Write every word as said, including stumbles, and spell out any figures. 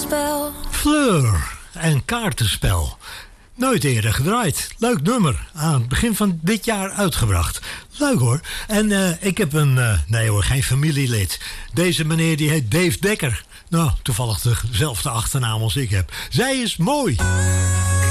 kaartenspel. Fleur en kaartenspel. Nooit eerder gedraaid. Leuk nummer. Aan het begin van dit jaar uitgebracht. Leuk hoor. En uh, ik heb een... Uh, nee hoor, geen familielid. Deze meneer die heet Dave Dekker. Nou, toevallig dezelfde achternaam als ik heb. Zij is mooi.